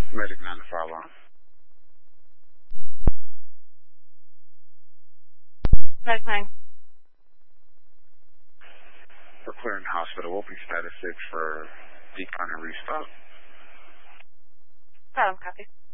Medic 9 to fire alarm. Medic 9. For clearing hospital, open status 6 for decon and restock. Copy.